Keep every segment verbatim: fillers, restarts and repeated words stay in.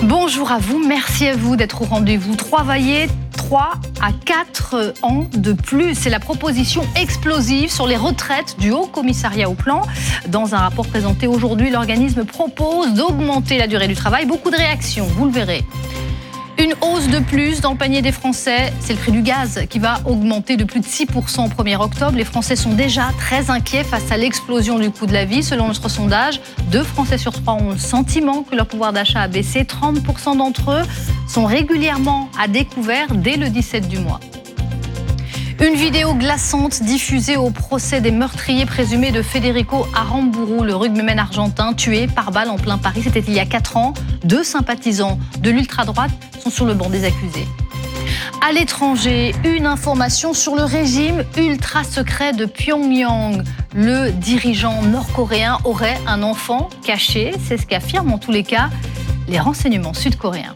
Bonjour à vous, merci à vous d'être au rendez-vous. Travailler trois à quatre ans de plus, c'est la proposition explosive sur les retraites du Haut Commissariat au Plan. Dans un rapport présenté aujourd'hui, l'organisme propose d'augmenter la durée du travail. Beaucoup de réactions, vous le verrez. Une hausse de plus dans le panier des Français, c'est le prix du gaz qui va augmenter de plus de six pour cent au premier octobre. Les Français sont déjà très inquiets face à l'explosion du coût de la vie. Selon notre sondage, deux Français sur trois ont le sentiment que leur pouvoir d'achat a baissé. trente pour cent d'entre eux sont régulièrement à découvert dès le dix-sept du mois. Une vidéo glaçante diffusée au procès des meurtriers présumés de Federico Aramburu, le rugbyman argentin tué par balle en plein Paris. C'était il y a quatre ans. Deux sympathisants de l'ultra-droite sont sur le banc des accusés. À l'étranger, une information sur le régime ultra secret de Pyongyang. Le dirigeant nord-coréen aurait un enfant caché. C'est ce qu'affirment en tous les cas les renseignements sud-coréens.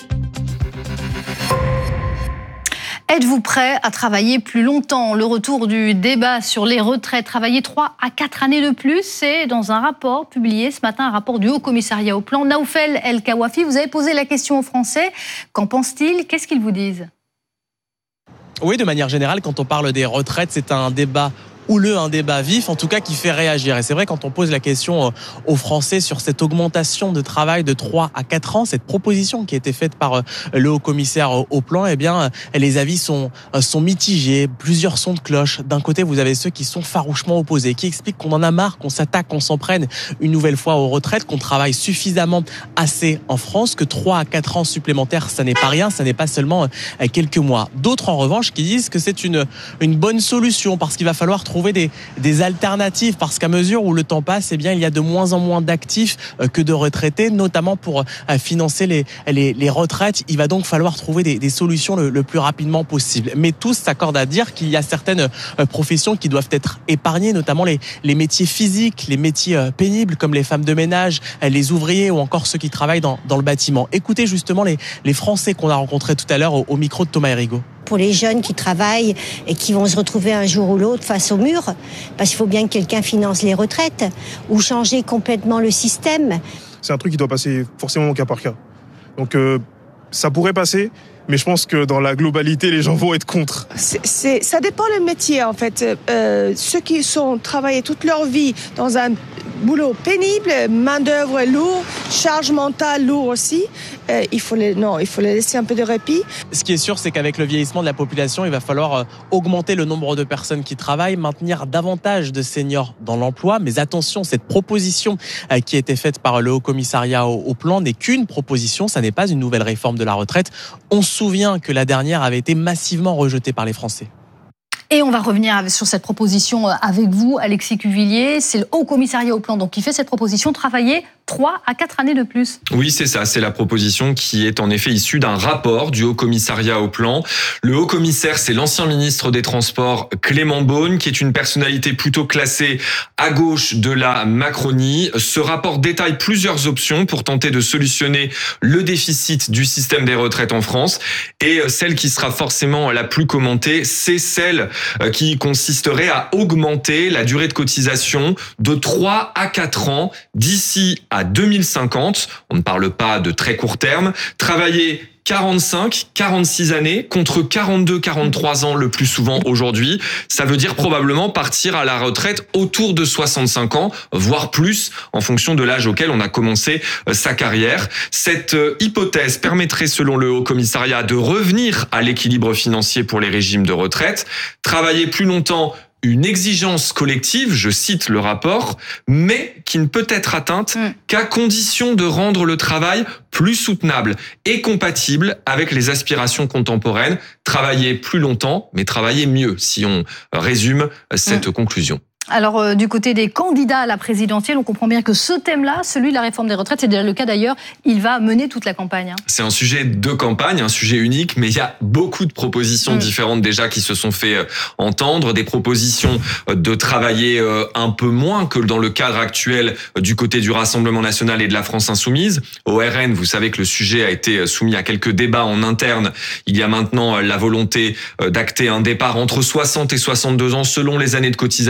Êtes-vous prêt à travailler plus longtemps ? Le retour du débat sur les retraites, travailler trois à quatre années de plus, c'est dans un rapport publié ce matin, un rapport du Haut Commissariat au Plan. Naoufel El Kawafi, vous avez posé la question aux Français. Qu'en pensent-ils ? Qu'est-ce qu'ils vous disent ? Oui, de manière générale, quand on parle des retraites, c'est un débat houleux, un débat vif, en tout cas qui fait réagir. Et c'est vrai, quand on pose la question aux Français sur cette augmentation de travail de trois à quatre ans, cette proposition qui a été faite par le haut-commissaire au plan, eh bien, les avis sont, sont mitigés, plusieurs sons de cloche. D'un côté, vous avez ceux qui sont farouchement opposés, qui expliquent qu'on en a marre, qu'on s'attaque, qu'on s'en prenne une nouvelle fois aux retraites, qu'on travaille suffisamment assez en France, que trois à quatre ans supplémentaires, ça n'est pas rien, ça n'est pas seulement quelques mois. D'autres, en revanche, qui disent que c'est une, une bonne solution parce qu'il va falloir trouver trouver des, des alternatives, parce qu'à mesure où le temps passe, eh bien, il y a de moins en moins d'actifs que de retraités, notamment pour financer les, les, les retraites. Il va donc falloir trouver des, des solutions le, le plus rapidement possible. Mais tous s'accordent à dire qu'il y a certaines professions qui doivent être épargnées, notamment les, les métiers physiques, les métiers pénibles comme les femmes de ménage, les ouvriers ou encore ceux qui travaillent dans, dans le bâtiment. Écoutez justement les, les Français qu'on a rencontrés tout à l'heure au, au micro de Thomas Hérigaud. Pour les jeunes qui travaillent et qui vont se retrouver un jour ou l'autre face au mur, parce qu'il faut bien que quelqu'un finance les retraites ou changer complètement le système. C'est un truc qui doit passer forcément au cas par cas. Donc euh, ça pourrait passer, mais je pense que dans la globalité, les gens vont être contre. C'est, c'est, ça dépend des métiers en fait. Euh, ceux qui sont travaillés toute leur vie dans un boulot pénible, main d'œuvre lourde, charge mentale lourde aussi. Euh, il faut les, non, il faut les laisser un peu de répit. Ce qui est sûr, c'est qu'avec le vieillissement de la population, il va falloir augmenter le nombre de personnes qui travaillent, maintenir davantage de seniors dans l'emploi. Mais attention, cette proposition qui a été faite par le Haut Commissariat au Plan n'est qu'une proposition, ça n'est pas une nouvelle réforme de la retraite. On se souvient que la dernière avait été massivement rejetée par les Français. Et on va revenir sur cette proposition avec vous, Alexis Cuvillier. C'est le Haut Commissariat au Plan donc, qui fait cette proposition, travailler trois à quatre années de plus. Oui, c'est ça. C'est la proposition qui est en effet issue d'un rapport du Haut Commissariat au Plan. Le Haut Commissaire, c'est l'ancien ministre des Transports Clément Beaune, qui est une personnalité plutôt classée à gauche de la Macronie. Ce rapport détaille plusieurs options pour tenter de solutionner le déficit du système des retraites en France. Et celle qui sera forcément la plus commentée, c'est celle qui consisterait à augmenter la durée de cotisation de trois à quatre ans d'ici à deux mille cinquante. On ne parle pas de très court terme. Travailler quarante-cinq, quarante-six années contre quarante-deux, quarante-trois ans le plus souvent aujourd'hui. Ça veut dire probablement partir à la retraite autour de soixante-cinq ans, voire plus, en fonction de l'âge auquel on a commencé sa carrière. Cette hypothèse permettrait, selon le Haut Commissariat, de revenir à l'équilibre financier pour les régimes de retraite, travailler plus longtemps, une exigence collective, je cite le rapport, mais qui ne peut être atteinte mmh. qu'à condition de rendre le travail plus soutenable et compatible avec les aspirations contemporaines. Travailler plus longtemps, mais travailler mieux, si on résume cette mmh. conclusion. Alors, euh, du côté des candidats à la présidentielle, on comprend bien que ce thème-là, celui de la réforme des retraites, c'est déjà le cas d'ailleurs, il va mener toute la campagne. Hein. C'est un sujet de campagne, un sujet unique, mais il y a beaucoup de propositions mmh. différentes déjà qui se sont fait entendre, des propositions de travailler un peu moins que dans le cadre actuel du côté du Rassemblement national et de la France insoumise. Au R N, vous savez que le sujet a été soumis à quelques débats en interne. Il y a maintenant la volonté d'acter un départ entre soixante et soixante-deux ans selon les années de cotisation,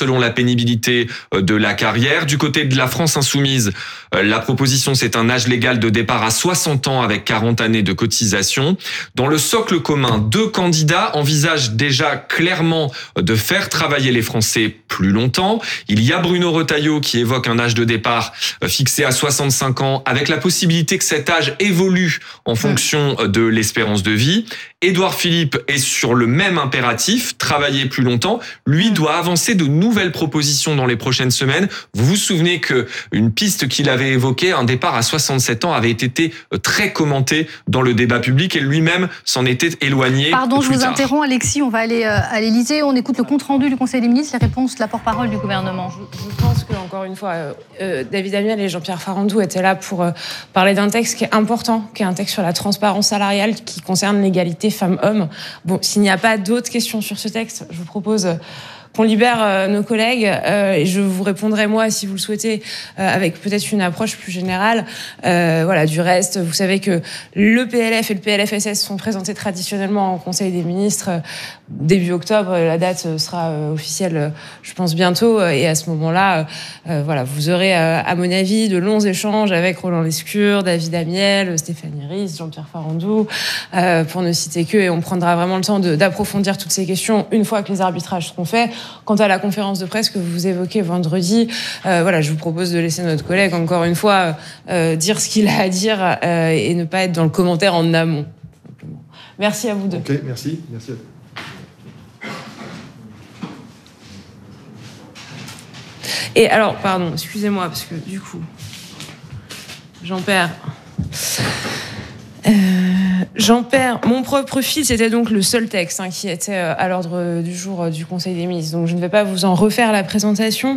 selon la pénibilité de la carrière. Du côté de la France insoumise, la proposition, c'est un âge légal de départ à soixante ans avec quarante années de cotisation. Dans le socle commun, deux candidats envisagent déjà clairement de faire travailler les Français plus longtemps. Il y a Bruno Retailleau qui évoque un âge de départ fixé à soixante-cinq ans avec la possibilité que cet âge évolue en fonction de l'espérance de vie. Édouard Philippe est sur le même impératif, travailler plus longtemps. Lui doit avancer de nouvelles propositions dans les prochaines semaines. Vous vous souvenez que une piste qu'il avait évoquée, un départ à soixante-sept ans, avait été très commentée dans le débat public et lui-même s'en était éloigné. Pardon, je vous tard. interromps, Alexis. On va aller à l'Élysée. On écoute le compte-rendu du Conseil des ministres, les réponses de la porte-parole du gouvernement. Je, je pense que, encore une fois, euh, David Amiel et Jean-Pierre Farandou étaient là pour euh, parler d'un texte qui est important, qui est un texte sur la transparence salariale qui concerne l'égalité femmes-hommes. Bon, s'il n'y a pas d'autres questions sur ce texte, je vous propose qu'on libère euh, nos collègues euh, et je vous répondrai moi si vous le souhaitez euh, avec peut-être une approche plus générale. Euh, voilà, du reste, vous savez que le P L F et le P L F S S sont présentés traditionnellement au Conseil des ministres euh, début octobre. La date sera euh, officielle, euh, je pense bientôt, et à ce moment-là, euh, voilà, vous aurez euh, à mon avis de longs échanges avec Roland Lescure, David Amiel, Stéphanie Ries, Jean-Pierre Farandou, euh, pour ne citer qu'eux, et on prendra vraiment le temps de, d'approfondir toutes ces questions une fois que les arbitrages seront faits. Quant à la conférence de presse que vous évoquez vendredi, euh, voilà, je vous propose de laisser notre collègue, encore une fois, euh, dire ce qu'il a à dire euh, et ne pas être dans le commentaire en amont. Simplement. Merci à vous deux. Ok, merci. Merci à vous. Et alors, pardon, excusez-moi, parce que du coup, j'en perds... Euh, j'en perds mon propre fil. C'était donc le seul texte hein, qui était euh, à l'ordre du jour euh, du Conseil des ministres. Donc je ne vais pas vous en refaire la présentation.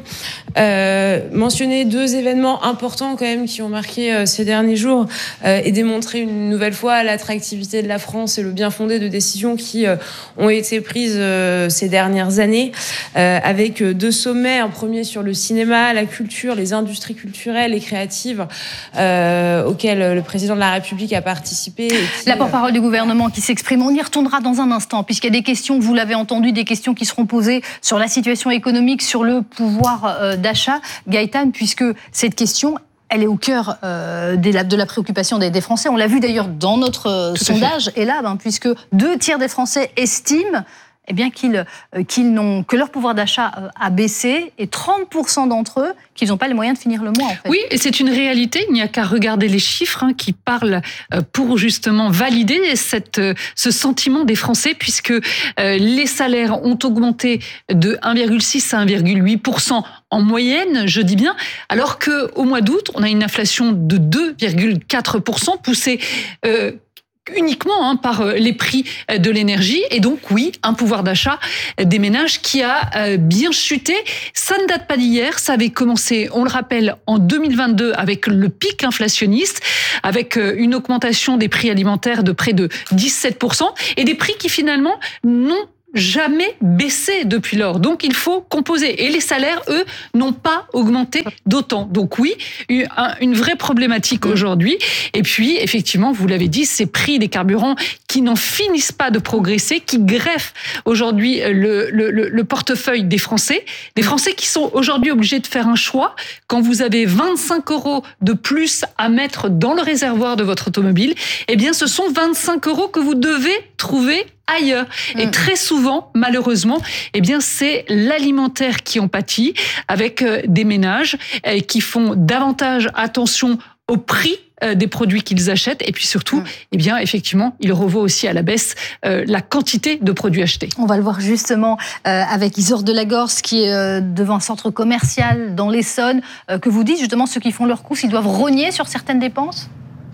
Euh, mentionner deux événements importants quand même qui ont marqué euh, ces derniers jours euh, et démontrer une nouvelle fois l'attractivité de la France et le bien fondé de décisions qui euh, ont été prises euh, ces dernières années euh, avec deux sommets. Un premier sur le cinéma, la culture, les industries culturelles et créatives euh, auxquelles le président de la République a participé. Et qui, la porte-parole du gouvernement qui s'exprime. On y retournera dans un instant, puisqu'il y a des questions, vous l'avez entendu, des questions qui seront posées sur la situation économique, sur le pouvoir euh, d'achat. Gaëtan, puisque cette question, elle est au cœur euh, de, la, de la préoccupation des, des Français. On l'a vu d'ailleurs dans notre euh, sondage, et là, ben, puisque deux tiers des Français estiment eh bien, qu'ils, euh, qu'ils n'ont, que leur pouvoir d'achat euh, a baissé, et trente pour cent d'entre eux qu'ils n'ont pas les moyens de finir le mois. En fait. Oui, et c'est une réalité. Il n'y a qu'à regarder les chiffres hein, qui parlent euh, pour justement valider cette, euh, ce sentiment des Français, puisque euh, les salaires ont augmenté de un virgule six à un virgule huit pour cent en moyenne, je dis bien, alors qu'au mois d'août, on a une inflation de deux virgule quatre pour cent poussée euh, uniquement hein, par les prix de l'énergie, et donc oui, un pouvoir d'achat des ménages qui a bien chuté. Ça ne date pas d'hier, ça avait commencé, on le rappelle, en deux mille vingt-deux avec le pic inflationniste, avec une augmentation des prix alimentaires de près de dix-sept pour cent, et des prix qui finalement n'ont jamais baissé depuis lors. Donc il faut composer. Et les salaires, eux, n'ont pas augmenté d'autant. Donc oui, une vraie problématique aujourd'hui. Et puis, effectivement, vous l'avez dit, ces prix des carburants qui n'en finissent pas de progresser, qui greffent aujourd'hui le, le, le portefeuille des Français. Des Français qui sont aujourd'hui obligés de faire un choix. Quand vous avez vingt-cinq euros de plus à mettre dans le réservoir de votre automobile, eh bien, ce sont vingt-cinq euros que vous devez trouver ailleurs. Et très souvent, malheureusement, eh bien, c'est l'alimentaire qui en pâtit, avec des ménages qui font davantage attention au prix des produits qu'ils achètent, et puis surtout, eh bien, effectivement, il revoit aussi à la baisse euh, la quantité de produits achetés. On va le voir justement euh, avec Isor Delagorce, qui est euh, devant un centre commercial dans l'Essonne, euh, que vous dites justement, ceux qui font leurs courses, ils doivent rogner sur certaines dépenses ?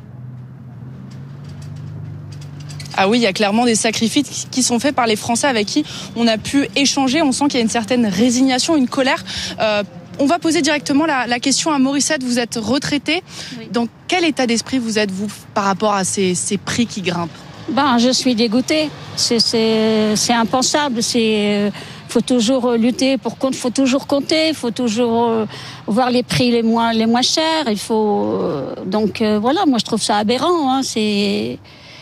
Ah oui, il y a clairement des sacrifices qui sont faits par les Français avec qui on a pu échanger. On sent qu'il y a une certaine résignation, une colère. Euh, on va poser directement la, la question à Morissette. Vous êtes retraité. Oui. Dans quel état d'esprit vous êtes, vous, par rapport à ces, ces prix qui grimpent ? Ben, je suis dégoûtée. C'est, c'est, c'est impensable. C'est... Il faut toujours lutter pour compte, il faut toujours compter, il faut toujours euh, voir les prix les moins, les moins chers. Il faut euh, donc euh, voilà, moi je trouve ça aberrant. Hein, c'est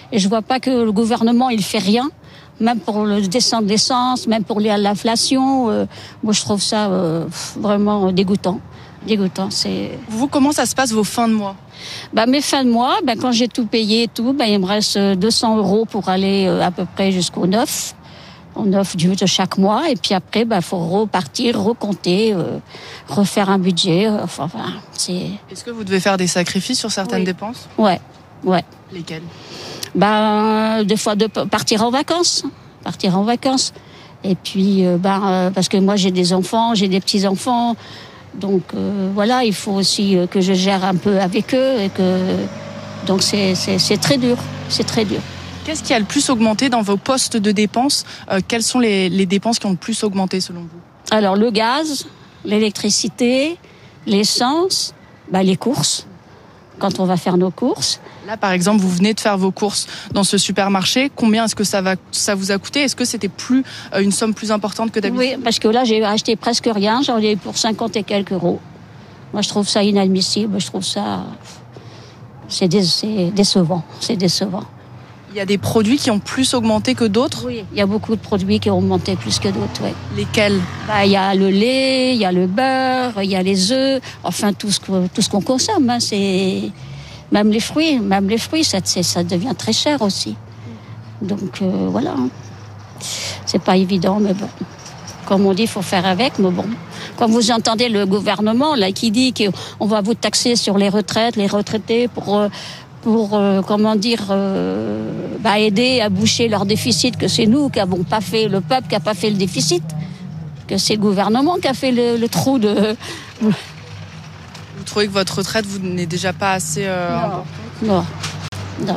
Et je vois pas que le gouvernement, il fait rien. Même pour le descente de l'essence, même pour l'inflation. Euh, moi, je trouve ça euh, vraiment dégoûtant. Dégoûtant, c'est... Vous, comment ça se passe vos fins de mois? Bah, mes fins de mois, bah, quand j'ai tout payé et tout, bah, il me reste deux cents euros pour aller euh, à peu près jusqu'au neuf. Au neuf du, de chaque mois. Et puis après, bah, faut repartir, recompter, euh, refaire un budget. Euh, enfin, enfin, c'est... Est-ce que vous devez faire des sacrifices sur certaines Oui. dépenses? Ouais, ouais. Lesquelles? Ben, des fois de partir en vacances, partir en vacances. Et puis, euh, ben, euh, parce que moi j'ai des enfants, j'ai des petits enfants, donc euh, voilà, il faut aussi euh, que je gère un peu avec eux et que donc c'est c'est c'est très dur, c'est très dur. Qu'est-ce qui a le plus augmenté dans vos postes de dépenses? euh, Quelles sont les, les dépenses qui ont le plus augmenté selon vous? Alors le gaz, l'électricité, l'essence, ben, les courses. Quand on va faire nos courses. Là, par exemple, vous venez de faire vos courses dans ce supermarché. Combien est-ce que ça, va, ça vous a coûté? Est-ce que c'était plus euh, une somme plus importante que d'habitude? Oui, parce que là, j'ai acheté presque rien. J'en ai eu pour cinquante et quelques euros. Moi, je trouve ça inadmissible. Je trouve ça... C'est, dé... c'est décevant. C'est décevant. Il y a des produits qui ont plus augmenté que d'autres? Oui, il y a beaucoup de produits qui ont augmenté plus que d'autres, oui. Lesquels? Bah, il y a le lait, il y a le beurre, il y a les œufs, enfin tout ce, que, tout ce qu'on consomme. Hein, c'est... Même les fruits, même les fruits, ça, c'est, ça devient très cher aussi. Donc euh, voilà, c'est pas évident, mais bon. Comme on dit, il faut faire avec, mais bon. Quand vous entendez le gouvernement là qui dit qu'on va vous taxer sur les retraites, les retraités pour... Euh, pour, euh, comment dire, euh, bah aider à boucher leur déficit, que c'est nous qui n'avons pas fait, le peuple qui n'a pas fait le déficit, que c'est le gouvernement qui a fait le, le trou de... Vous trouvez que votre retraite vous n'est déjà pas assez euh, importante? Non, non.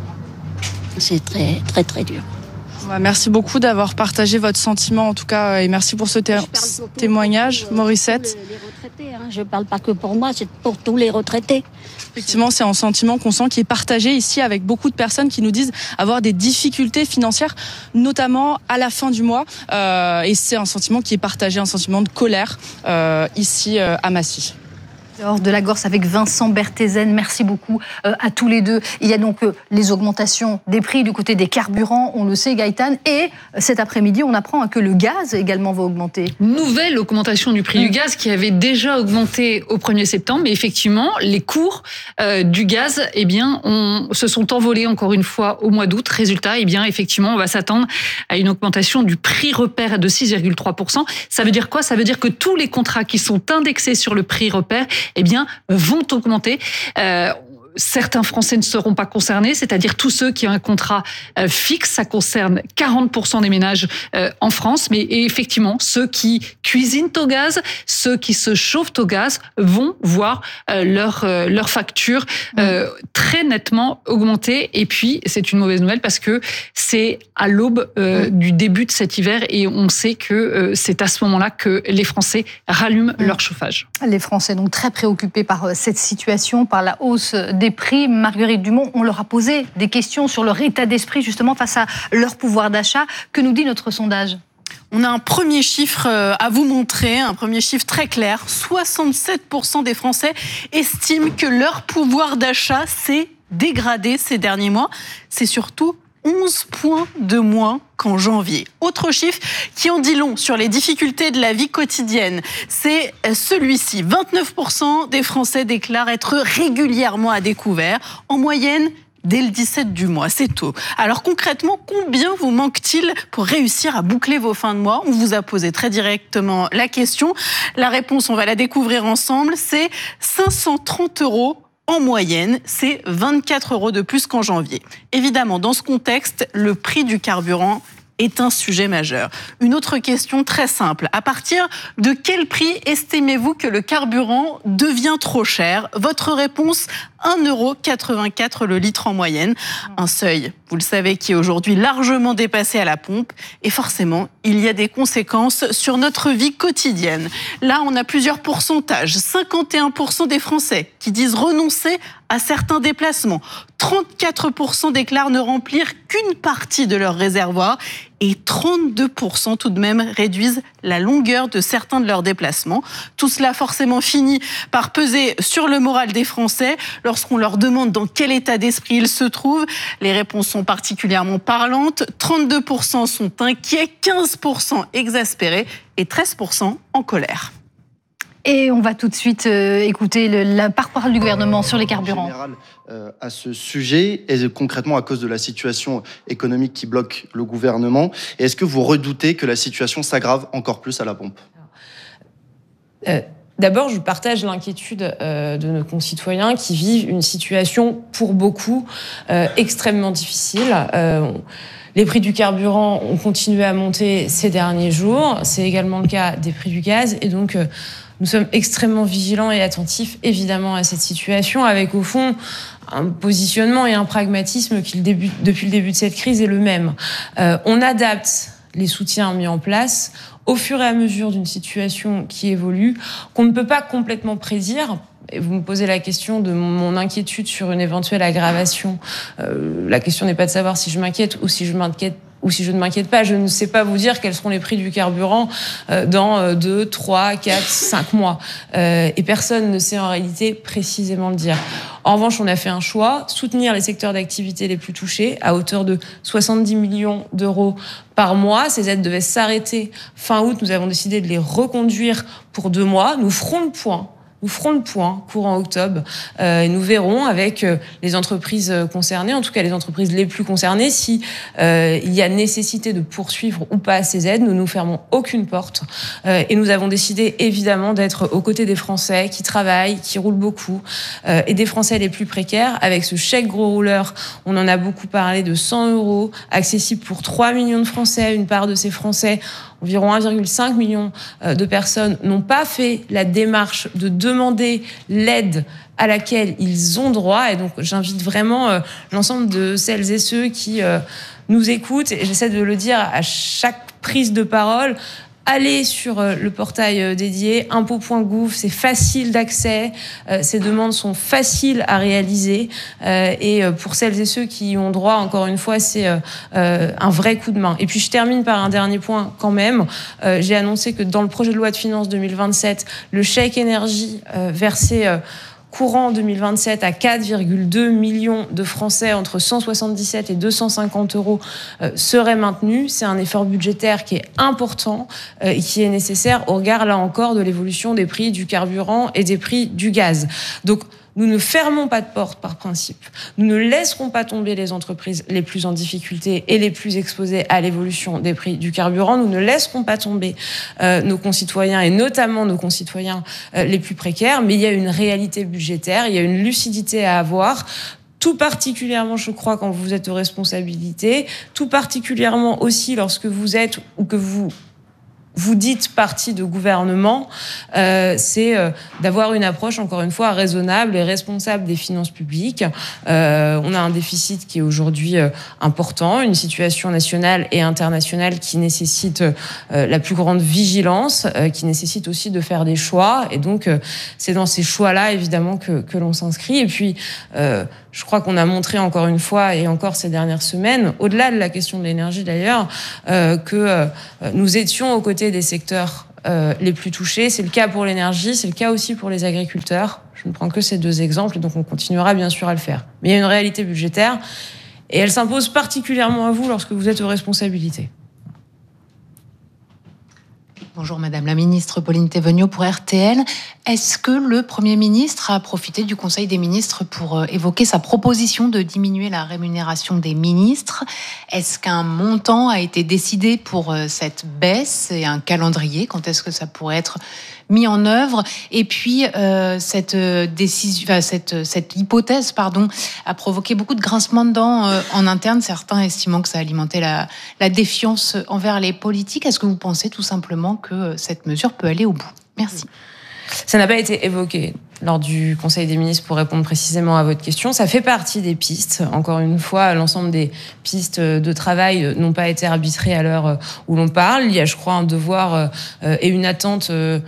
C'est très, très, très dur. Merci beaucoup d'avoir partagé votre sentiment, en tout cas, et merci pour ce té- témoignage, pour, Morissette. Les retraités, hein. Je ne parle pas que pour moi, c'est pour tous les retraités. Effectivement, c'est un sentiment qu'on sent qui est partagé ici avec beaucoup de personnes qui nous disent avoir des difficultés financières, notamment à la fin du mois. Euh, et c'est un sentiment qui est partagé, un sentiment de colère euh, ici euh, à Massy. Hors de la Gorse avec Vincent Berthézen, merci beaucoup euh, à tous les deux. Il y a donc euh, les augmentations des prix du côté des carburants, on le sait Gaëtan, et euh, cet après-midi on apprend hein, que le gaz également va augmenter. Nouvelle augmentation du prix mmh. du gaz qui avait déjà augmenté au premier septembre, mais effectivement les cours euh, du gaz eh bien, on, se sont envolés encore une fois au mois d'août. Résultat, eh bien, effectivement on va s'attendre à une augmentation du prix repère de six virgule trois pour cent. Ça veut dire quoi? Ça veut dire que tous les contrats qui sont indexés sur le prix repère eh bien, vont augmenter. Euh, Certains Français ne seront pas concernés, c'est-à-dire tous ceux qui ont un contrat euh, fixe. Ça concerne quarante pour cent des ménages euh, en France. Mais effectivement, ceux qui cuisinent au gaz, ceux qui se chauffent au gaz vont voir euh, leur, euh, leur facture euh, très nettement augmenter. Et puis, c'est une mauvaise nouvelle parce que c'est à l'aube euh, du début de cet hiver et on sait que euh, c'est à ce moment-là que les Français rallument mmh. leur chauffage. Les Français donc très préoccupés par euh, cette situation, par la hausse des prix. Marguerite Dumont, on leur a posé des questions sur leur état d'esprit justement face à leur pouvoir d'achat. Que nous dit notre sondage ? On a un premier chiffre à vous montrer, un premier chiffre très clair. soixante-sept pour cent des Français estiment que leur pouvoir d'achat s'est dégradé ces derniers mois. C'est surtout onze points de moins qu'en janvier. Autre chiffre qui en dit long sur les difficultés de la vie quotidienne, c'est celui-ci. vingt-neuf pour cent des Français déclarent être régulièrement à découvert, en moyenne dès le dix-sept du mois. C'est tôt. Alors concrètement, combien vous manque-t-il pour réussir à boucler vos fins de mois ? On vous a posé très directement la question. La réponse, on va la découvrir ensemble, c'est cinq cent trente euros. En moyenne, c'est vingt-quatre euros de plus qu'en janvier. Évidemment, dans ce contexte, le prix du carburant est un sujet majeur. Une autre question très simple. À partir de quel prix estimez-vous que le carburant devient trop cher ? Votre réponse, un euro quatre-vingt-quatre le litre en moyenne. Un seuil, vous le savez, qui est aujourd'hui largement dépassé à la pompe. Et forcément, il y a des conséquences sur notre vie quotidienne. Là, on a plusieurs pourcentages. cinquante et un pour cent des Français qui disent renoncer à certains déplacements. trente-quatre pour cent déclarent ne remplir qu'une partie de leur réservoir et trente-deux pour cent tout de même réduisent la longueur de certains de leurs déplacements. Tout cela forcément finit par peser sur le moral des Français lorsqu'on leur demande dans quel état d'esprit ils se trouvent. Les réponses sont particulièrement parlantes. trente-deux pour cent sont inquiets, quinze pour cent exaspérés et treize pour cent en colère. Et on va tout de suite euh, écouter le, la parole du gouvernement sur les carburants. En général, euh, à ce sujet, et concrètement à cause de la situation économique qui bloque le gouvernement, et est-ce que vous redoutez que la situation s'aggrave encore plus à la pompe ? euh, D'abord, je partage l'inquiétude euh, de nos concitoyens qui vivent une situation, pour beaucoup, euh, extrêmement difficile. Euh, Les prix du carburant ont continué à monter ces derniers jours. C'est également le cas des prix du gaz. Et donc, euh, nous sommes extrêmement vigilants et attentifs, évidemment, à cette situation, avec, au fond, un positionnement et un pragmatisme qui, le début, depuis le début de cette crise, est le même. Euh, on adapte les soutiens mis en place au fur et à mesure d'une situation qui évolue, qu'on ne peut pas complètement prédire. Et vous me posez la question de mon inquiétude sur une éventuelle aggravation. Euh, la question n'est pas de savoir si je m'inquiète ou si je m'inquiète ou si je ne m'inquiète pas. Je ne sais pas vous dire quels seront les prix du carburant euh, dans deux, trois, quatre, cinq mois. Euh, et personne ne sait en réalité précisément le dire. En revanche, on a fait un choix, soutenir les secteurs d'activité les plus touchés à hauteur de soixante-dix millions d'euros par mois. Ces aides devaient s'arrêter fin août. Nous avons décidé de les reconduire pour deux mois. Nous ferons le point. Nous ferons le point courant octobre euh, et nous verrons avec euh, les entreprises concernées, en tout cas les entreprises les plus concernées, si euh, il y a nécessité de poursuivre ou pas ces aides. Nous ne nous fermons aucune porte euh, et nous avons décidé évidemment d'être aux côtés des Français qui travaillent, qui roulent beaucoup euh, et des Français les plus précaires. Avec ce chèque gros rouleur, on en a beaucoup parlé, de cent euros, accessible pour trois millions de Français. Une part de ces Français, environ un virgule cinq million de personnes, n'ont pas fait la démarche de demander l'aide à laquelle ils ont droit. Et donc, j'invite vraiment euh, l'ensemble de celles et ceux qui euh, nous écoutent, et j'essaie de le dire à chaque prise de parole, allez sur le portail dédié, impôts point gouv, c'est facile d'accès, euh, ces demandes sont faciles à réaliser euh, et pour celles et ceux qui y ont droit, encore une fois, c'est euh, un vrai coup de main. Et puis je termine par un dernier point quand même. Euh, j'ai annoncé que dans le projet de loi de finances deux mille vingt-sept, le chèque énergie euh, versé euh, courant deux mille vingt-sept à quatre virgule deux millions de Français entre cent soixante-dix-sept et deux cent cinquante euros euh, serait maintenu. C'est un effort budgétaire qui est important euh, et qui est nécessaire au regard, là encore, de l'évolution des prix du carburant et des prix du gaz. Donc, nous ne fermons pas de porte par principe. Nous ne laisserons pas tomber les entreprises les plus en difficulté et les plus exposées à l'évolution des prix du carburant. Nous ne laisserons pas tomber euh, nos concitoyens et notamment nos concitoyens euh, les plus précaires. Mais il y a une réalité budgétaire, il y a une lucidité à avoir. Tout particulièrement, je crois, quand vous êtes aux responsabilités. Tout particulièrement aussi lorsque vous êtes ou que vous vous dites parti de gouvernement, euh, c'est euh, d'avoir une approche, encore une fois, raisonnable et responsable des finances publiques. Euh, on a un déficit qui est aujourd'hui euh, important, une situation nationale et internationale qui nécessite euh, la plus grande vigilance, euh, qui nécessite aussi de faire des choix. Et donc, euh, c'est dans ces choix-là, évidemment, que, que l'on s'inscrit. Et puis, euh, je crois qu'on a montré encore une fois, et encore ces dernières semaines, au-delà de la question de l'énergie d'ailleurs, euh, que euh, nous étions aux côtés des secteurs euh, les plus touchés. C'est le cas pour l'énergie, c'est le cas aussi pour les agriculteurs. Je ne prends que ces deux exemples, et donc on continuera bien sûr à le faire. Mais il y a une réalité budgétaire, et elle s'impose particulièrement à vous lorsque vous êtes aux responsabilités. Bonjour Madame la Ministre, Pauline Thévenot pour R T L. Est-ce que le Premier ministre a profité du Conseil des ministres pour évoquer sa proposition de diminuer la rémunération des ministres ? Est-ce qu'un montant a été décidé pour cette baisse et un calendrier ? Quand est-ce que ça pourrait être mis en œuvre? Et puis, euh, cette décision, enfin, cette, cette hypothèse, pardon, a provoqué beaucoup de grincements de dents euh, en interne, certains estimant que ça alimentait la, la défiance envers les politiques. Est-ce que vous pensez tout simplement que cette mesure peut aller au bout? Merci. Ça n'a pas été évoqué. lors du Conseil des ministres pour répondre précisément à votre question. Ça fait partie des pistes. Encore une fois, l'ensemble des pistes de travail n'ont pas été arbitrées à l'heure où l'on parle. Il y a, je crois, un devoir et une attente euh,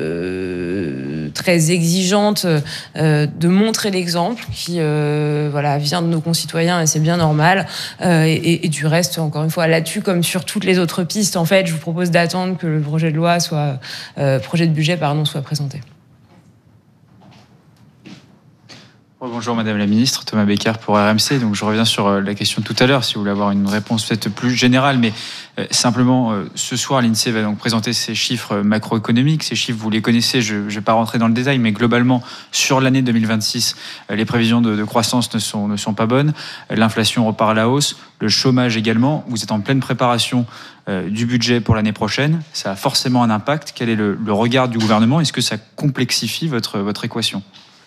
très exigeante euh, de montrer l'exemple qui euh, voilà, vient de nos concitoyens et c'est bien normal. Euh, et, et du reste, encore une fois, là-dessus, comme sur toutes les autres pistes, en fait, je vous propose d'attendre que le projet de loi soit, euh, projet de budget, pardon, soit présenté. Bonjour Madame la Ministre, Thomas Becker pour R M C. Donc je reviens sur la question de tout à l'heure, si vous voulez avoir une réponse peut-être plus générale, mais euh, simplement euh, ce soir l'INSEE va donc présenter ses chiffres macroéconomiques. Ces chiffres, vous les connaissez, je ne vais pas rentrer dans le détail, mais globalement sur l'année deux mille vingt-six, euh, les prévisions de, de croissance ne sont, ne sont pas bonnes. L'inflation repart à la hausse, le chômage également. Vous êtes en pleine préparation euh, du budget pour l'année prochaine. Ça a forcément un impact. Quel est le, le regard du gouvernement? Est-ce que ça complexifie votre, votre équation?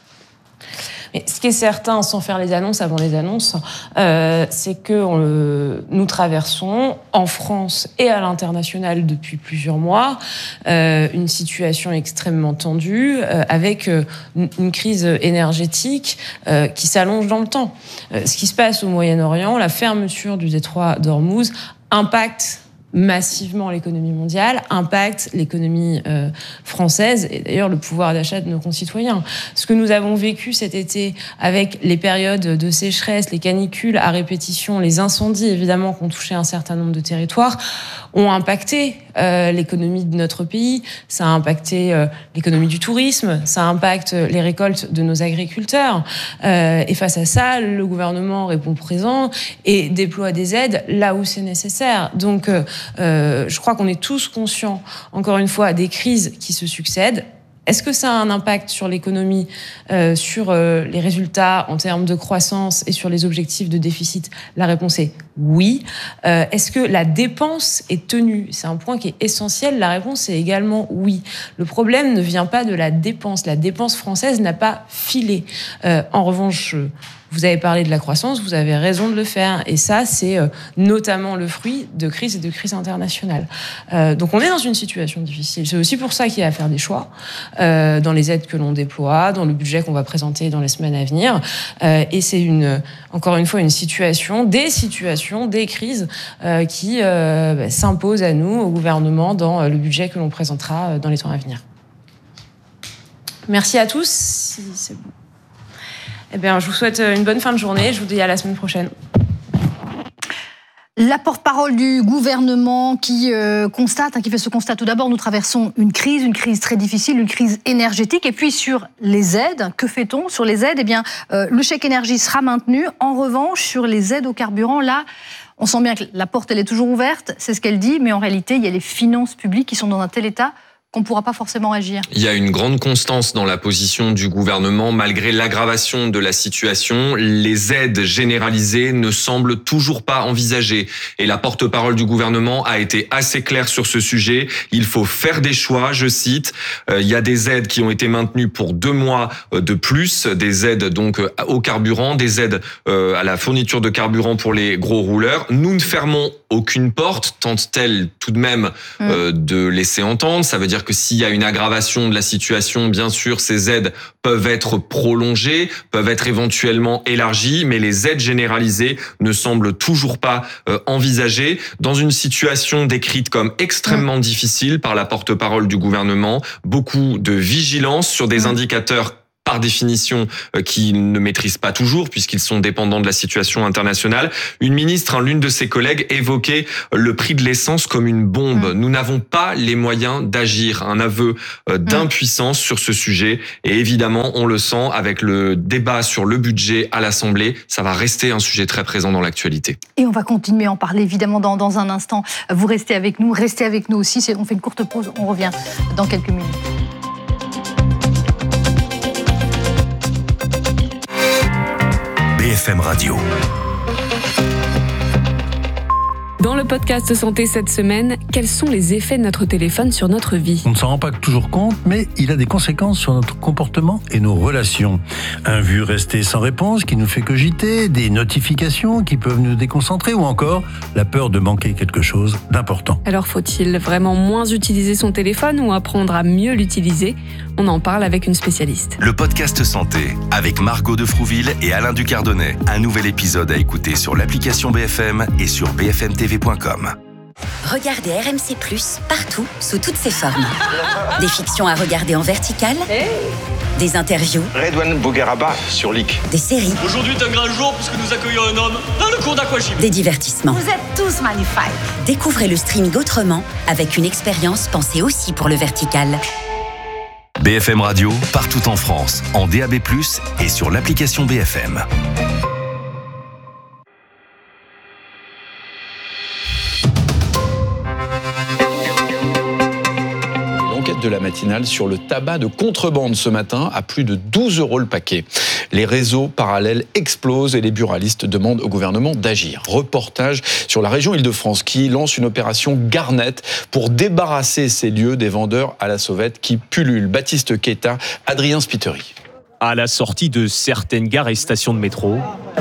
Mais ce qui est certain, sans faire les annonces avant les annonces, euh, c'est que on le, nous traversons en France et à l'international depuis plusieurs mois euh, une situation extrêmement tendue euh, avec euh, une, une crise énergétique euh, qui s'allonge dans le temps. Euh, ce qui se passe au Moyen-Orient, la fermeture du détroit d'Ormuz impacte massivement l'économie mondiale, impacte l'économie euh, française et d'ailleurs le pouvoir d'achat de nos concitoyens. Ce que nous avons vécu cet été avec les périodes de sécheresse, les canicules à répétition, les incendies évidemment qui ont touché un certain nombre de territoires, ont impacté euh, l'économie de notre pays, ça a impacté euh, l'économie du tourisme, ça impacte les récoltes de nos agriculteurs. Euh, et face à ça, le gouvernement répond présent et déploie des aides là où c'est nécessaire. Donc, euh, Euh, je crois qu'on est tous conscients, encore une fois, des crises qui se succèdent. Est-ce que ça a un impact sur l'économie, euh, sur euh, les résultats en termes de croissance et sur les objectifs de déficit? La réponse est oui. Euh, est-ce que la dépense est tenue? C'est un point qui est essentiel. La réponse est également oui. Le problème ne vient pas de la dépense. La dépense française n'a pas filé. Euh, en revanche, vous avez parlé de la croissance, vous avez raison de le faire. Et ça, c'est euh, notamment le fruit de crises et de crises internationales. Euh, donc on est dans une situation difficile. C'est aussi pour ça qu'il y a à faire des choix euh, dans les aides que l'on déploie, dans le budget qu'on va présenter dans les semaines à venir. Euh, et c'est une, encore une fois une situation, des situations, des crises euh, qui euh, bah, s'imposent à nous, au gouvernement, dans le budget que l'on présentera dans les temps à venir. Merci à tous. Si c'est bon. Eh bien, je vous souhaite une bonne fin de journée. Je vous dis à la semaine prochaine. La porte-parole du gouvernement qui euh, constate, hein, qui fait ce constat tout d'abord, nous traversons une crise, une crise très difficile, une crise énergétique. Et puis sur les aides, que fait-on sur les aides? Eh bien, euh, le chèque énergie sera maintenu. En revanche, sur les aides au carburant, là, on sent bien que la porte, elle est toujours ouverte, c'est ce qu'elle dit, mais en réalité, il y a les finances publiques qui sont dans un tel état qu'on ne pourra pas forcément agir. Il y a une grande constance dans la position du gouvernement. Malgré l'aggravation de la situation, les aides généralisées ne semblent toujours pas envisagées. Et la porte-parole du gouvernement a été assez claire sur ce sujet. Il faut faire des choix, je cite. Euh, il y a des aides qui ont été maintenues pour deux mois de plus, des aides donc au carburant, des aides euh, à la fourniture de carburant pour les gros rouleurs. Nous ne fermons aucune porte, tente-t-elle tout de même euh, de laisser entendre. Ça veut dire que s'il y a une aggravation de la situation, bien sûr, ces aides peuvent être prolongées, peuvent être éventuellement élargies, mais les aides généralisées ne semblent toujours pas euh, envisagées. Dans une situation décrite comme extrêmement mmh. difficile par la porte-parole du gouvernement, beaucoup de vigilance sur des mmh. indicateurs par définition, euh, qui ne maîtrisent pas toujours, puisqu'ils sont dépendants de la situation internationale. Une ministre, hein, l'une de ses collègues, évoquait le prix de l'essence comme une bombe. Mmh. Nous n'avons pas les moyens d'agir. Un aveu euh, d'impuissance mmh. sur ce sujet. Et évidemment, on le sent avec le débat sur le budget à l'Assemblée. Ça va rester un sujet très présent dans l'actualité. Et on va continuer à en parler, évidemment, dans, dans un instant. Vous restez avec nous, restez avec nous aussi. On fait une courte pause, on revient dans quelques minutes. B F M Radio. Dans le podcast Santé cette semaine, quels sont les effets de notre téléphone sur notre vie ? On ne s'en rend pas toujours compte, mais il a des conséquences sur notre comportement et nos relations. Un vu resté sans réponse qui nous fait cogiter, des notifications qui peuvent nous déconcentrer ou encore la peur de manquer quelque chose d'important. Alors faut-il vraiment moins utiliser son téléphone ou apprendre à mieux l'utiliser ? On en parle avec une spécialiste. Le podcast Santé avec Margot de Frouville et Alain Ducardonnet. Un nouvel épisode à écouter sur l'application B F M et sur b f m t v point com. Regardez R M C plus, partout, sous toutes ses formes. Des fictions à regarder en vertical, des interviews, Redouane Bougueraba sur L I C. Des séries. Aujourd'hui est un grand jour puisque nous accueillons un homme dans le cours d'aquagym. Des divertissements. Vous êtes tous magnifiques. Découvrez le streaming autrement, avec une expérience pensée aussi pour le vertical. B F M Radio, partout en France, en D A B plus, et sur l'application B F M. De la matinale sur le tabac de contrebande ce matin à plus de douze euros le paquet. Les réseaux parallèles explosent et les buralistes demandent au gouvernement d'agir. Reportage sur la région Île-de-France qui lance une opération Garnet pour débarrasser ces lieux des vendeurs à la sauvette qui pullulent. Baptiste Keita, Adrien Spiteri. À la sortie de certaines gares et stations de métro,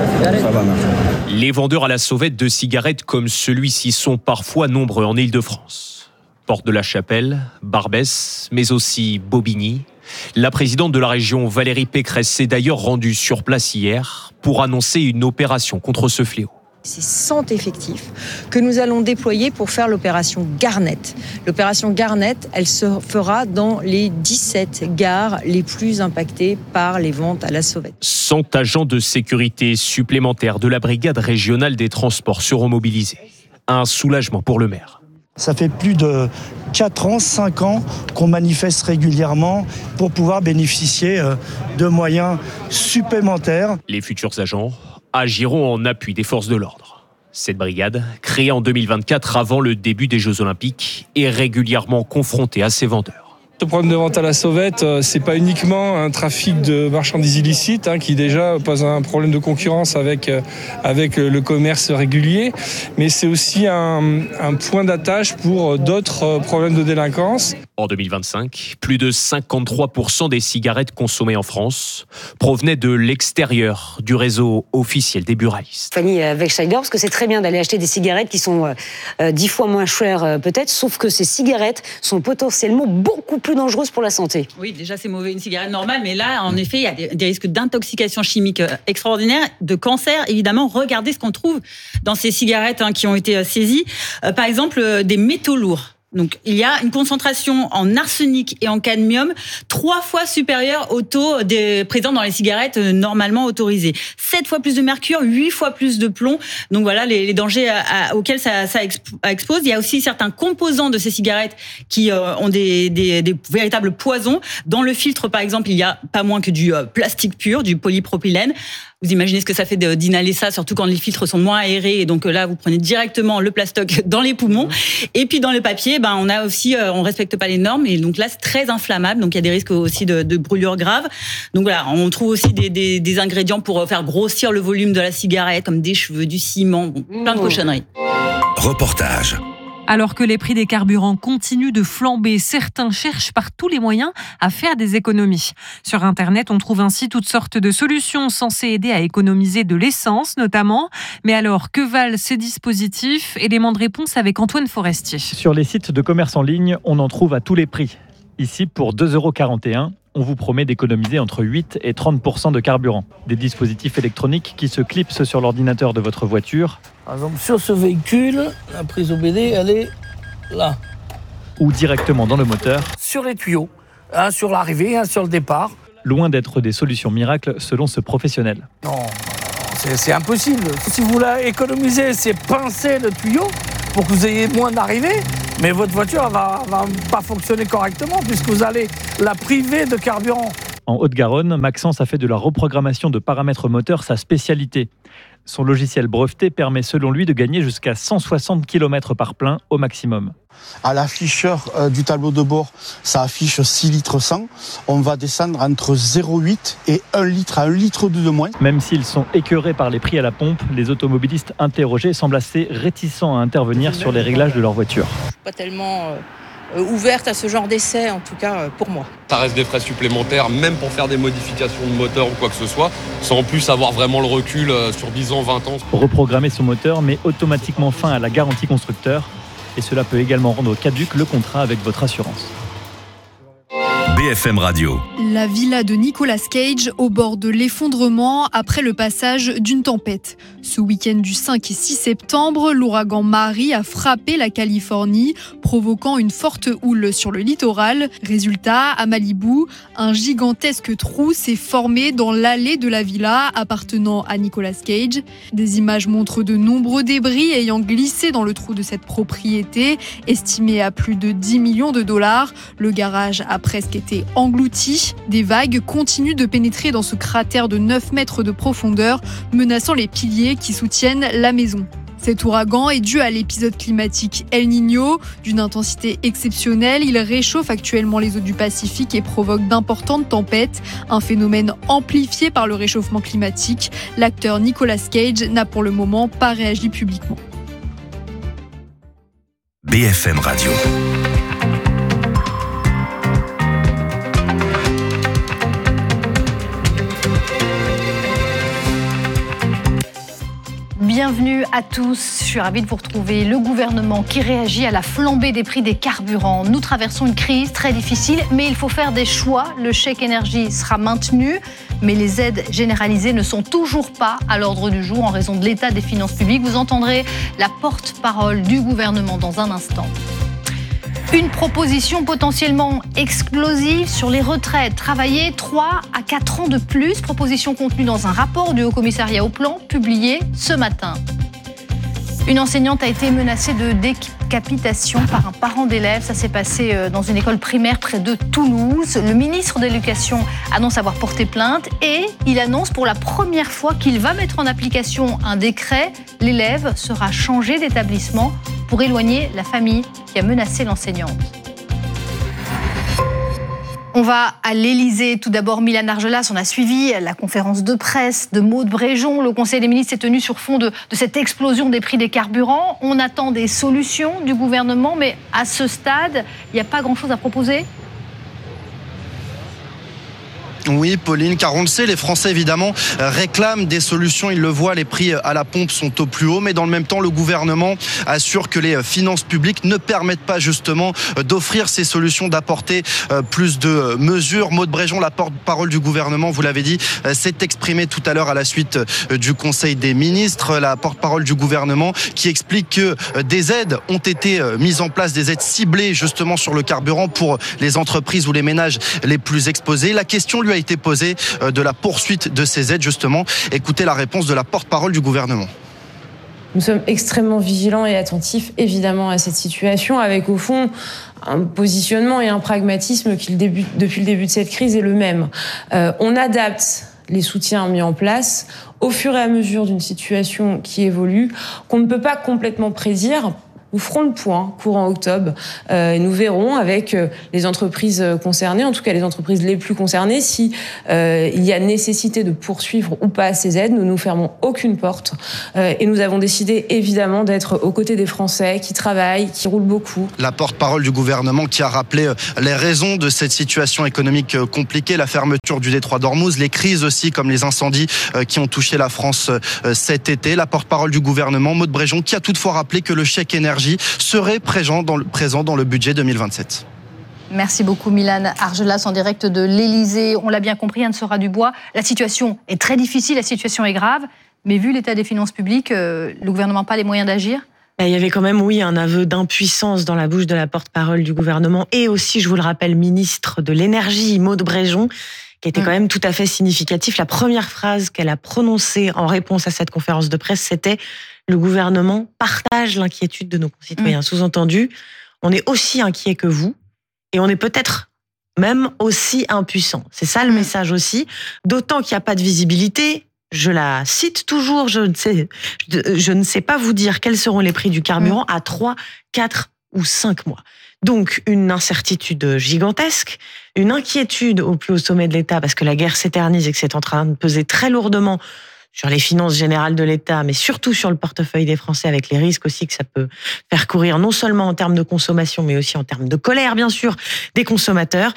les vendeurs à la sauvette de cigarettes comme celui-ci sont parfois nombreux en Île-de-France. Porte de la Chapelle, Barbès, mais aussi Bobigny. La présidente de la région, Valérie Pécresse, s'est d'ailleurs rendue sur place hier pour annoncer une opération contre ce fléau. C'est cent effectifs que nous allons déployer pour faire l'opération Garnet. L'opération Garnet, elle se fera dans les dix-sept gares les plus impactées par les ventes à la sauvette. cent agents de sécurité supplémentaires de la brigade régionale des transports seront mobilisés. Un soulagement pour le maire. Ça fait plus de quatre ans, cinq ans qu'on manifeste régulièrement pour pouvoir bénéficier de moyens supplémentaires. Les futurs agents agiront en appui des forces de l'ordre. Cette brigade, créée en deux mille vingt-quatre avant le début des Jeux Olympiques, est régulièrement confrontée à ces vendeurs. Le problème de vente à la sauvette, c'est pas uniquement un trafic de marchandises illicites hein, qui déjà pose un problème de concurrence avec, avec le commerce régulier, mais c'est aussi un, un point d'attache pour d'autres problèmes de délinquance. En deux mille vingt-cinq, plus de cinquante-trois pour cent des cigarettes consommées en France provenaient de l'extérieur du réseau officiel des buralistes. Fanny avec Schneider, parce que c'est très bien d'aller acheter des cigarettes qui sont euh, dix fois moins chères euh, peut-être, sauf que ces cigarettes sont potentiellement beaucoup plus dangereuses pour la santé. Oui, déjà c'est mauvais une cigarette normale, mais là en effet il y a des, des risques d'intoxication chimique extraordinaires, de cancer évidemment. Regardez ce qu'on trouve dans ces cigarettes hein, qui ont été saisies. Euh, par exemple euh, des métaux lourds. Donc, il y a une concentration en arsenic et en cadmium trois fois supérieure au taux des, présent dans les cigarettes normalement autorisées. Sept fois plus de mercure, huit fois plus de plomb. Donc voilà les, les dangers à, à, auxquels ça, ça expose. Il y a aussi certains composants de ces cigarettes qui euh, ont des, des, des véritables poisons. Dans le filtre, par exemple, il y a pas moins que du euh, plastique pur, du polypropylène. Vous imaginez ce que ça fait d'inhaler ça, surtout quand les filtres sont moins aérés. Et donc là, vous prenez directement le plastoc dans les poumons. Et puis dans le papier, ben on a aussi, euh, on respecte pas les normes. Et donc là, c'est très inflammable. Donc il y a des risques aussi de, de brûlures graves. Donc voilà, on trouve aussi des, des, des ingrédients pour faire grossir le volume de la cigarette, comme des cheveux, du ciment, bon, plein de cochonneries. Reportage. Alors que les prix des carburants continuent de flamber, certains cherchent par tous les moyens à faire des économies. Sur Internet, on trouve ainsi toutes sortes de solutions censées aider à économiser de l'essence notamment. Mais alors, que valent ces dispositifs ? Élément de réponse avec Antoine Forestier. Sur les sites de commerce en ligne, on en trouve à tous les prix. Ici, pour deux euros quarante et un, on vous promet d'économiser entre huit et trente pour cent de carburant. Des dispositifs électroniques qui se clipsent sur l'ordinateur de votre voiture. Par exemple, sur ce véhicule, la prise O B D, elle est là. Ou directement dans le moteur. Sur les tuyaux, un sur l'arrivée, un sur le départ. Loin d'être des solutions miracles selon ce professionnel. Non, c'est, c'est impossible. Si vous voulez économiser, c'est pincer le tuyau pour que vous ayez moins d'arrivées. Mais votre voiture ne va, va pas fonctionner correctement puisque vous allez la priver de carburant. En Haute-Garonne, Maxence a fait de la reprogrammation de paramètres moteurs sa spécialité. Son logiciel breveté permet selon lui de gagner jusqu'à cent soixante kilomètres par plein au maximum. À l'afficheur euh, du tableau de bord, ça affiche six litres cent. On va descendre entre zéro virgule huit et un litre à un litre de moins. Même s'ils sont écœurés par les prix à la pompe, les automobilistes interrogés semblent assez réticents à intervenir sur les réglages de leur voiture. Pas tellement euh, ouverte à ce genre d'essai, en tout cas euh, pour moi. Ça reste des frais supplémentaires, même pour faire des modifications de moteur ou quoi que ce soit, sans en plus avoir vraiment le recul euh, sur dix ans, vingt ans. Reprogrammer son moteur met automatiquement fin à la garantie constructeur. Et cela peut également rendre caduc le contrat avec votre assurance. B F M Radio. La villa de Nicolas Cage au bord de l'effondrement après le passage d'une tempête. Ce week-end du cinq et six septembre, l'ouragan Mary a frappé la Californie, provoquant une forte houle sur le littoral. Résultat, à Malibu, un gigantesque trou s'est formé dans l'allée de la villa appartenant à Nicolas Cage. Des images montrent de nombreux débris ayant glissé dans le trou de cette propriété, estimée à plus de dix millions de dollars. Le garage a presque été englouti. Des vagues continuent de pénétrer dans ce cratère de neuf mètres de profondeur, menaçant les piliers qui soutiennent la maison. Cet ouragan est dû à l'épisode climatique El Niño. D'une intensité exceptionnelle, il réchauffe actuellement les eaux du Pacifique et provoque d'importantes tempêtes, un phénomène amplifié par le réchauffement climatique. L'acteur Nicolas Cage n'a pour le moment pas réagi publiquement. B F M Radio. Bienvenue à tous, je suis ravie de vous retrouver. Le gouvernement qui réagit à la flambée des prix des carburants. Nous traversons une crise très difficile, mais il faut faire des choix. Le chèque énergie sera maintenu, mais les aides généralisées ne sont toujours pas à l'ordre du jour en raison de l'état des finances publiques. Vous entendrez la porte-parole du gouvernement dans un instant. Une proposition potentiellement explosive sur les retraites. Travailler trois à quatre ans de plus. Proposition contenue dans un rapport du Haut Commissariat au Plan publié ce matin. Une enseignante a été menacée de décapitation par un parent d'élève. Ça s'est passé dans une école primaire près de Toulouse. Le ministre de l'Éducation annonce avoir porté plainte et il annonce pour la première fois qu'il va mettre en application un décret. L'élève sera changé d'établissement pour éloigner la famille qui a menacé l'enseignante. On va à l'Élysée. Tout d'abord, Mylène Argelas, on a suivi la conférence de presse de Maud Bréjon. Le Conseil des ministres s'est tenu sur fond de, de cette explosion des prix des carburants. On attend des solutions du gouvernement, mais à ce stade, il n'y a pas grand-chose à proposer. Oui, Pauline, car on le sait, les Français évidemment réclament des solutions. Ils le voient, les prix à la pompe sont au plus haut, mais dans le même temps, le gouvernement assure que les finances publiques ne permettent pas justement d'offrir ces solutions, d'apporter plus de mesures. Maud Bréjon, la porte-parole du gouvernement, vous l'avez dit, s'est exprimée tout à l'heure à la suite du Conseil des ministres. La porte-parole du gouvernement qui explique que des aides ont été mises en place, des aides ciblées justement sur le carburant pour les entreprises ou les ménages les plus exposés. La question lui a été posée de la poursuite de ces aides justement. Écoutez la réponse de la porte-parole du gouvernement. Nous sommes extrêmement vigilants et attentifs évidemment à cette situation avec au fond un positionnement et un pragmatisme qui depuis le début de cette crise est le même. Euh, on adapte les soutiens mis en place au fur et à mesure d'une situation qui évolue, qu'on ne peut pas complètement prédire. Nous ferons le point courant octobre euh, et nous verrons avec euh, les entreprises concernées, en tout cas les entreprises les plus concernées, si euh, il y a nécessité de poursuivre ou pas ces aides. Nous ne nous fermons aucune porte euh, et nous avons décidé évidemment d'être aux côtés des Français qui travaillent, qui roulent beaucoup. La porte-parole du gouvernement qui a rappelé les raisons de cette situation économique compliquée, la fermeture du détroit d'Ormuz, les crises aussi comme les incendies euh, qui ont touché la France euh, cet été. La porte-parole du gouvernement, Maud Bréjon, qui a toutefois rappelé que le chèque énergie serait présent dans le, présent dans le budget deux mille vingt-sept. Merci beaucoup Mylène Argelas en direct de l'Élysée. On l'a bien compris, Anne Sera-Dubois, la situation est très difficile, la situation est grave, mais vu l'état des finances publiques, euh, le gouvernement n'a pas les moyens d'agir ? Il y avait quand même, oui, un aveu d'impuissance dans la bouche de la porte-parole du gouvernement et aussi, je vous le rappelle, ministre de l'Énergie, Maud Bréjon, qui était quand même tout à fait significatif. La première phrase qu'elle a prononcée en réponse à cette conférence de presse, c'était « Le gouvernement partage l'inquiétude de nos concitoyens ». Mmh. Sous-entendu, on est aussi inquiet que vous et on est peut-être même aussi impuissant. C'est ça le mmh. message aussi. D'autant qu'il n'y a pas de visibilité je la cite toujours, je ne sais, je ne sais pas vous dire quels seront les prix du carburant à trois, quatre ou cinq mois. Donc, une incertitude gigantesque, une inquiétude au plus haut sommet de l'État parce que la guerre s'éternise et que c'est en train de peser très lourdement sur les finances générales de l'État, mais surtout sur le portefeuille des Français, avec les risques aussi que ça peut faire courir, non seulement en termes de consommation, mais aussi en termes de colère, bien sûr, des consommateurs.